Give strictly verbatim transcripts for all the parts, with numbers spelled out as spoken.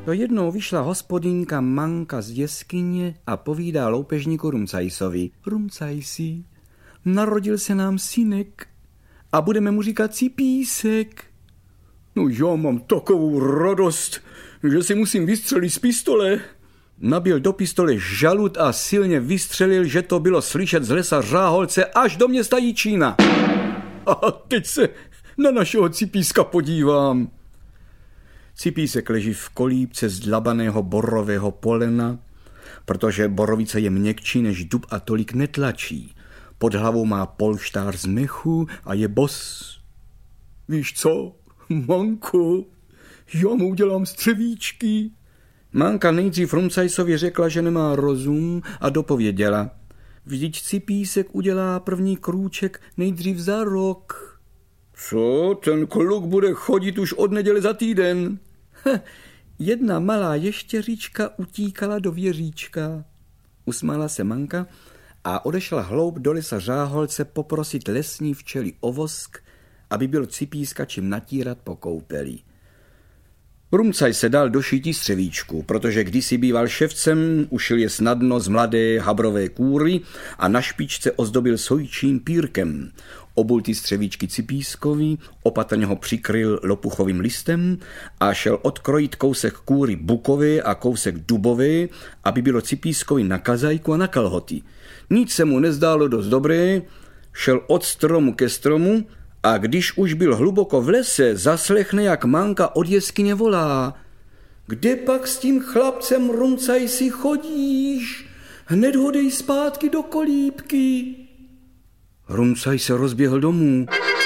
To jednou vyšla hospodinka Manka z jeskyně a povídá loupežníku Rumcajsovi. Rumcajsi, narodil se nám synek a budeme mu říkat Cipísek. No já mám takovou radost, že si musím vystřelit z pistole. Nabil do pistole žalud a silně vystřelil, že to bylo slyšet z lesa Řáholce až do města Jičína. A teď se na našeho Cipíska podívám. Cipísek leží v kolíbce z dlabaného borového polena, protože borovice je měkčí než dub a tolik netlačí. Pod hlavou má polštář z mechu a je bos. Víš co, Manko, já mu udělám střevíčky. Manka nejdřív Rumcajsovi řekla, že nemá rozum a dopověděla. Vždyť Cipísek udělá první krůček nejdřív za rok. Co, ten kluk bude chodit už od neděle za týden? Heh, jedna malá ještěříčka utíkala do věříčka. Usmála se Manka a odešla hloub do lesa Řáholce poprosit lesní včely o vosk, aby byl Cipíska čím natírat po koupeli. Rumcaj se dal do šití střevíčku, protože kdysi býval ševcem, ušil je snadno z mladé habrové kůry a na špičce ozdobil sojčím pírkem. Obul ty střevíčky Cipískovi, opatrně ho přikryl lopuchovým listem a šel odkrojit kousek kůry bukové a kousek dubové, aby bylo Cipískovi na kazajku a na kalhoty. Nic se mu nezdálo dost dobré, šel od stromu ke stromu a když už byl hluboko v lese, zaslechne, jak Manka od jeskyně volá. Kde pak s tím chlapcem Rumcajsi chodíš? Hned ho dej zpátky do kolíbky. Rumcaj se rozběhl domů.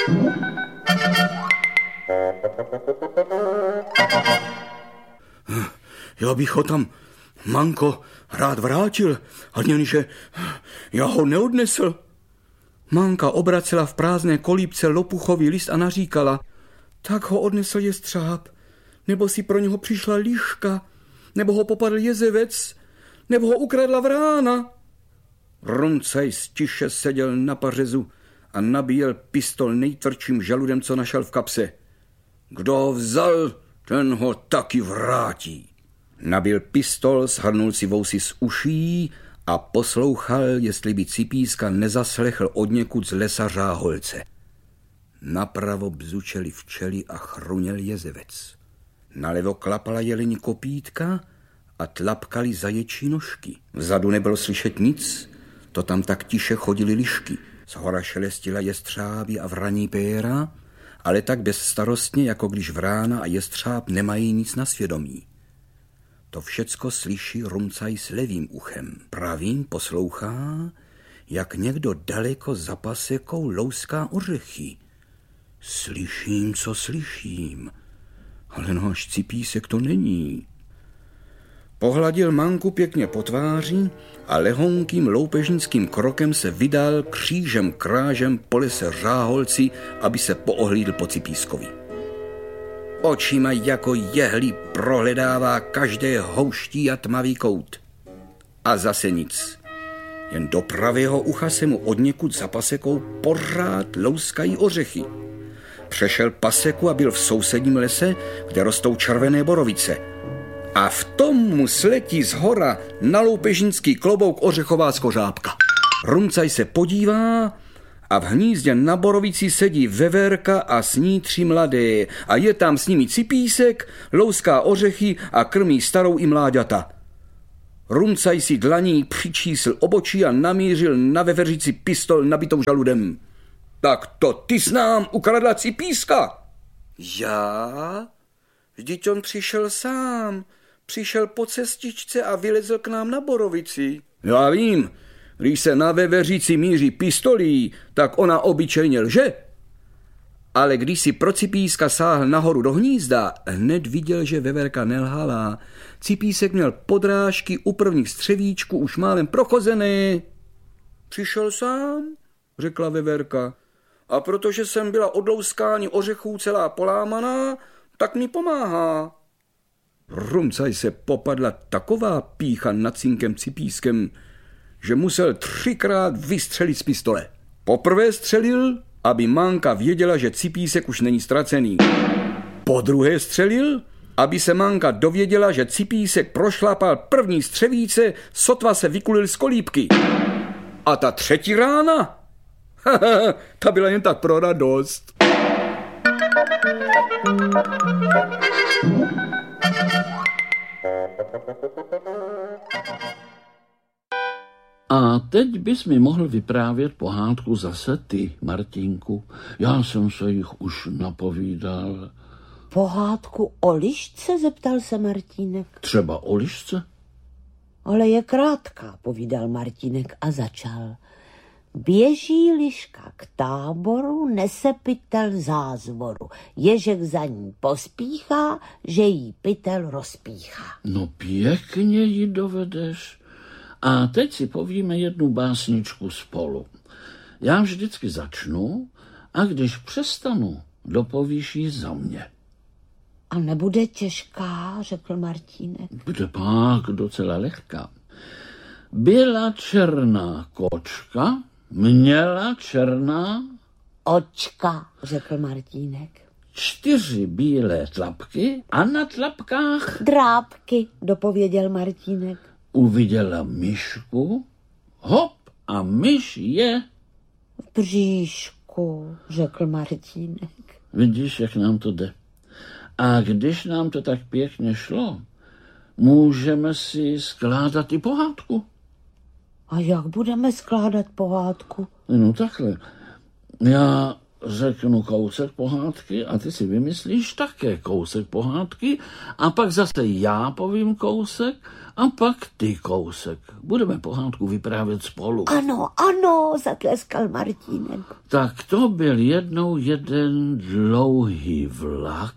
Já bych ho tam, Manko, rád vrátil, ale jenže já ho neodnesl. Manka obracela v prázdné kolíbce lopuchový list a naříkala. Tak ho odnesl jestřáb, nebo si pro něho přišla liška, nebo ho popadl jezevec, nebo ho ukradla vrána. Rumcaj stiše seděl na pařezu a nabíjel pistol nejtvrdším žaludem, co našel v kapse. Kdo ho vzal, ten ho taky vrátí. Nabil pistol, shrnul si vousy z uší a poslouchal, jestli by Cipíska nezaslechl odněkud z lesa Řáholce. Napravo bzučeli včely a chruněl jezevec. Nalevo klapala jelení kopítka a tlapkali zaječí nožky. Vzadu nebylo slyšet nic, to tam tak tiše chodily lišky. Zhora šelestila jestřáby a vraní péra, ale tak bezstarostně, jako když vrána a jestřáb nemají nic na svědomí. To všecko slyší Rumcaj s levým uchem. Pravým poslouchá, jak někdo daleko za pasekou louská ořechy. Slyším, co slyším, ale náš Cipísek to není. Pohladil Manku pěkně po tváři a lehonkým loupežnickým krokem se vydal křížem krážem po lese Řáholci, aby se poohlídl po Cipískovi. Očima jako jehly prohledává každé houští a tmavý kout. A zase nic. Jen do pravého ucha se mu odněkud za pasekou pořád louskají ořechy. Přešel paseku a byl v sousedním lese, kde rostou červené borovice. A v tom mu sletí zhora na loupežnický klobouk ořechová skořápka. Rumcaj se podívá a v hnízdě na borovici sedí veverka a s ní tři mladé a je tam s nimi Cipísek, louská ořechy a krmí starou i mláďata. Rumcaj si dlaní přičísl obočí a namířil na veveřici pistol nabitou žaludem. Tak to ty jsi nám ukradla Cipíska. Já? Vždyť on přišel sám. Přišel po cestičce a vylezl k nám na borovici. Já vím, když se na veveříci míří pistolí, tak ona obyčejně lže. Ale když si pro Cipíska sáhl nahoru do hnízda, hned viděl, že veverka nelhala. Cipísek měl podrážky u prvních střevíčků už málem prochozené. Přišel sám, řekla veverka. A protože jsem byla od louskání ořechů celá polámaná, tak mi pomáhá. Rumcaj se popadla taková pýcha nad synkem Cipískem, že musel třikrát vystřelit z pistole. Poprvé střelil, aby Manka věděla, že Cipísek už není ztracený. Podruhé střelil, aby se Manka dověděla, že Cipísek prošlapal první střevíce, sotva se vykulil z kolíbky. A ta třetí rána? Ta byla jen tak pro radost. A teď bys mi mohl vyprávět pohádku zase ty, Martínku. Já jsem se jich už napovídal. Pohádku o lišce, zeptal se Martínek. Třeba o lišce? Ale je krátká, povídal Martínek a začal. Běží liška k táboru, nese pytel zázvoru. Ježek za ní pospíchá, že jí pytel rozpíchá. No pěkně ji dovedeš. A teď si povíme jednu básničku spolu. Já vždycky začnu a když přestanu, dopovíš ji za mě. A nebude těžká, řekl Martínek. Bude pak docela lehká. Byla černá kočka, měla černá očka, řekl Martínek. Čtyři bílé tlapky a na tlapkách drápky, dopověděl Martínek. Uviděla myšku, hop, a myš je v bříšku, řekl Martínek. Vidíš, jak nám to jde. A když nám to tak pěkně šlo, můžeme si skládat i pohádku. A jak budeme skládat pohádku? No takhle. Já řeknu kousek pohádky a ty si vymyslíš také kousek pohádky a pak zase já povím kousek a pak ty kousek. Budeme pohádku vyprávět spolu. Ano, ano, zatleskal Martínek. Tak to byl jednou jeden dlouhý vlak.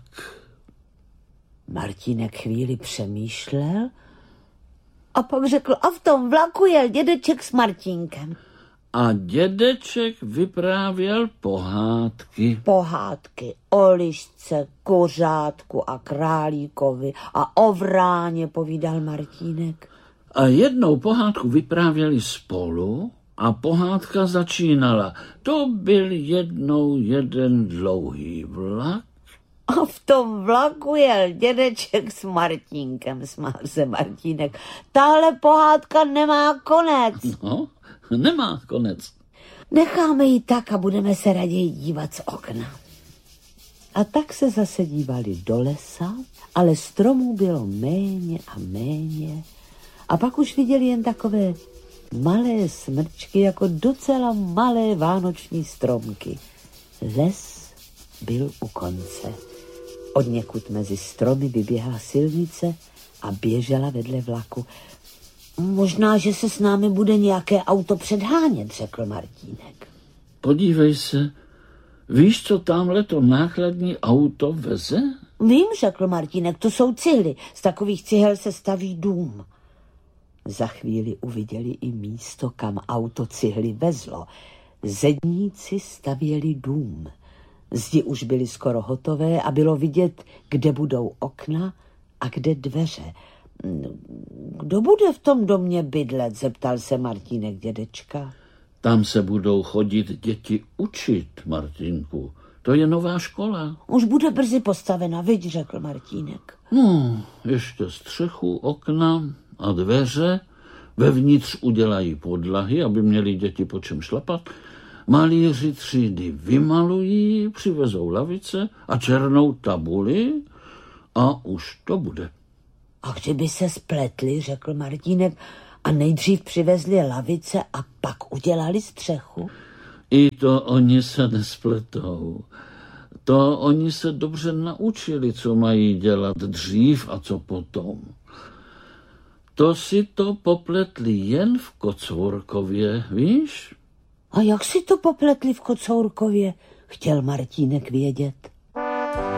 Martínek chvíli přemýšlel a pak řekl, a v tom vlaku jel dědeček s Martínkem. A dědeček vyprávěl pohádky. Pohádky o lišce, kořátku a králíkovi a o vráně, povídal Martínek. A jednou pohádku vyprávěli spolu a pohádka začínala. To byl jednou jeden dlouhý vlak. A v tom vlaku jel dědeček s Martínkem, smál se Martínek. Tahle pohádka nemá konec. No, nemá konec. Necháme ji tak a budeme se raději dívat z okna. A tak se zase dívali do lesa, ale stromů bylo méně a méně. A pak už viděli jen takové malé smrčky, jako docela malé vánoční stromky. Les byl u konce. Odněkud mezi stromy vyběhla silnice a běžela vedle vlaku. Možná, že se s námi bude nějaké auto předhánět, řekl Martínek. Podívej se, víš, co tamhle to nákladní auto veze? Vím, řekl Martínek, to jsou cihly. Z takových cihel se staví dům. Za chvíli uviděli i místo, kam auto cihly vezlo. Zedníci stavěli dům. Zdi už byly skoro hotové a bylo vidět, kde budou okna a kde dveře. Kdo bude v tom domě bydlet, zeptal se Martínek dědečka. Tam se budou chodit děti učit, Martínku. To je nová škola. Už bude brzy postavena, viď, řekl Martínek. No, ještě střechu, okna a dveře. Vevnitř udělají podlahy, aby měli děti po čem šlapat. Malíři třídy vymalují, přivezou lavice a černou tabuli a už to bude. A kdyby se spletli, řekl Martínek, a nejdřív přivezli lavice a pak udělali střechu? I to oni se nespletou. To oni se dobře naučili, co mají dělat dřív a co potom. To si to popletli jen v Kocourkově, víš? A jak si to popletli v Kocourkově? Chtěl Martínek vědět.